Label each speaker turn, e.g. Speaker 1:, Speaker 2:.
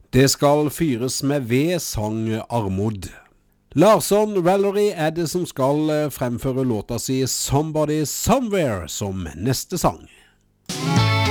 Speaker 1: Det skal fyres med ved, sang Armod. Larsson Valerie er det som skal fremføre låta si Somebody Somewhere som neste sang.